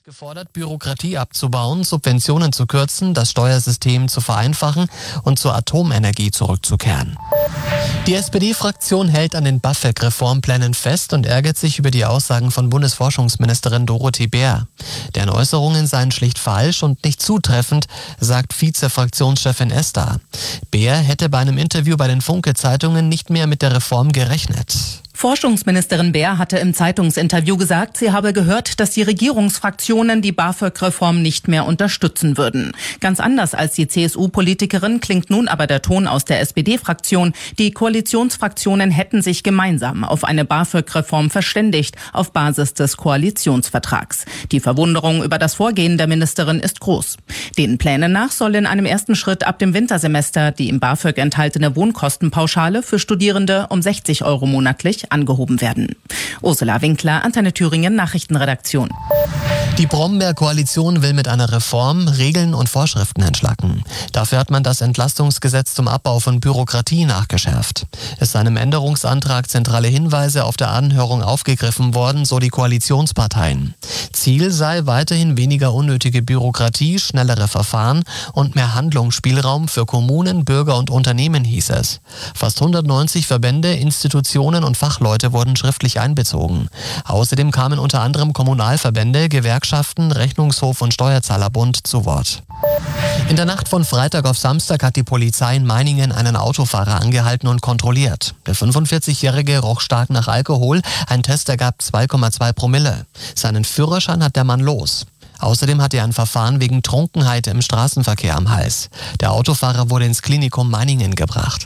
Gefordert, Bürokratie abzubauen, Subventionen zu kürzen, das Steuersystem zu vereinfachen und zur Atomenergie zurückzukehren. Die SPD-Fraktion hält an den BAföG-Reformplänen fest und ärgert sich über die Aussagen von Bundesforschungsministerin Dorothee Bär. Deren Äußerungen seien schlicht falsch und nicht zutreffend, sagt Vize-Fraktionschefin Esther. Bär hätte bei einem Interview bei den Funke-Zeitungen nicht mehr mit der Reform gerechnet. Forschungsministerin Bär hatte im Zeitungsinterview gesagt, sie habe gehört, dass die Regierungsfraktionen die BAföG-Reform nicht mehr unterstützen würden. Ganz anders als die CSU-Politikerin klingt nun aber der Ton aus der SPD-Fraktion. Die Koalitionsfraktionen hätten sich gemeinsam auf eine BAföG-Reform verständigt, auf Basis des Koalitionsvertrags. Die Verwunderung über das Vorgehen der Ministerin ist groß. Den Plänen nach soll in einem ersten Schritt ab dem Wintersemester die im BAföG enthaltene Wohnkostenpauschale für Studierende um 60 € monatlich angehoben werden. Ursula Winkler, Antenne Thüringen, Nachrichtenredaktion. Die Brombeer-Koalition will mit einer Reform Regeln und Vorschriften entschlacken. Dafür hat man das Entlastungsgesetz zum Abbau von Bürokratie nachgeschärft. Es seien im Änderungsantrag zentrale Hinweise auf der Anhörung aufgegriffen worden, so die Koalitionsparteien. Ziel sei weiterhin weniger unnötige Bürokratie, schnellere Verfahren und mehr Handlungsspielraum für Kommunen, Bürger und Unternehmen, hieß es. Fast 190 Verbände, Institutionen und Fachleute wurden schriftlich einbezogen. Außerdem kamen unter anderem Kommunalverbände, Gewerkschaften, Rechnungshof und Steuerzahlerbund zu Wort. In der Nacht von Freitag auf Samstag hat die Polizei in Meiningen einen Autofahrer angehalten und kontrolliert. Der 45-Jährige roch stark nach Alkohol, ein Test ergab 2,2 Promille. Seinen Führerschein hat der Mann los. Außerdem hat er ein Verfahren wegen Trunkenheit im Straßenverkehr am Hals. Der Autofahrer wurde ins Klinikum Meiningen gebracht.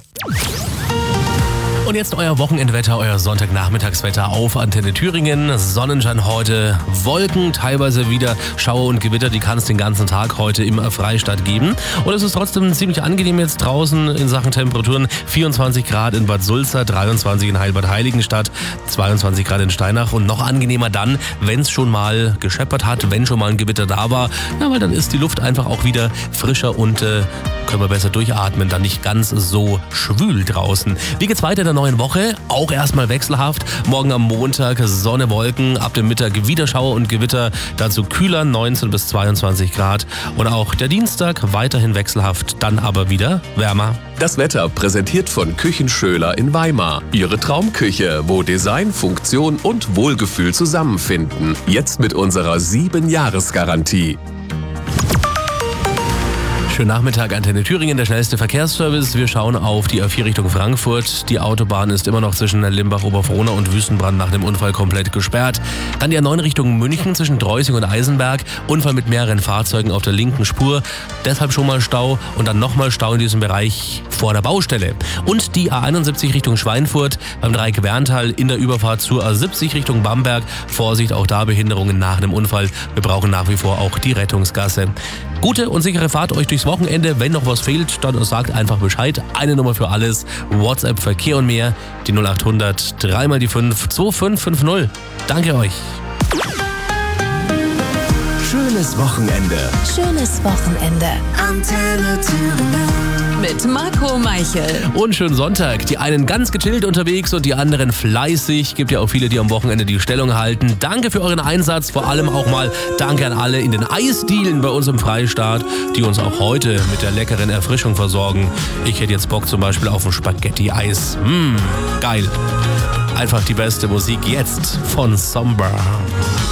Und jetzt euer Wochenendwetter, euer Sonntagnachmittagswetter auf Antenne Thüringen. Sonnenschein heute, Wolken, teilweise wieder Schauer und Gewitter, die kann es den ganzen Tag heute im Freistaat geben. Und es ist trotzdem ziemlich angenehm jetzt draußen in Sachen Temperaturen. 24 Grad in Bad Sulza, 23 in Heilbad-Heiligenstadt, 22 Grad in Steinach und noch angenehmer dann, wenn es schon mal gescheppert hat, wenn schon mal ein Gewitter da war. Ja, weil dann ist die Luft einfach auch wieder frischer und können wir besser durchatmen, dann nicht ganz so schwül draußen. Wie geht's weiter in der neuen Woche? Auch erstmal wechselhaft. Morgen am Montag Sonne, Wolken, ab dem Mittag wieder Schauer und Gewitter, dazu kühler 19 bis 22 Grad. Und auch der Dienstag weiterhin wechselhaft, dann aber wieder wärmer. Das Wetter präsentiert von Küchenschöler in Weimar. Ihre Traumküche, wo Design, Funktion und Wohlgefühl zusammenfinden. Jetzt mit unserer 7-Jahres-Garantie. Schönen Nachmittag, Antenne Thüringen, der schnellste Verkehrsservice. Wir schauen auf die A4 Richtung Frankfurt. Die Autobahn ist immer noch zwischen Limbach, Oberfrohna und Wüstenbrand nach dem Unfall komplett gesperrt. Dann die A9 Richtung München zwischen Dreusing und Eisenberg. Unfall mit mehreren Fahrzeugen auf der linken Spur. Deshalb schon mal Stau und dann nochmal Stau in diesem Bereich vor der Baustelle. Und die A71 Richtung Schweinfurt beim Dreieck Werntal in der Überfahrt zur A70 Richtung Bamberg. Vorsicht, auch da Behinderungen nach einem Unfall. Wir brauchen nach wie vor auch die Rettungsgasse. Gute und sichere Fahrt euch durchs Wochenende. Wenn noch was fehlt, dann sagt einfach Bescheid. Eine Nummer für alles. WhatsApp, Verkehr und mehr. Die 0800 3 mal die 5 2550. Danke euch. Schönes Wochenende. Schönes Wochenende. Antenne Thüringen. Mit Marco Meichel. Und schönen Sonntag. Die einen ganz gechillt unterwegs und die anderen fleißig. Gibt ja auch viele, die am Wochenende die Stellung halten. Danke für euren Einsatz. Vor allem auch mal danke an alle in den Eisdielen bei uns im Freistaat, die uns auch heute mit der leckeren Erfrischung versorgen. Ich hätte jetzt Bock zum Beispiel auf ein Spaghetti-Eis. Geil. Einfach die beste Musik jetzt von Somber.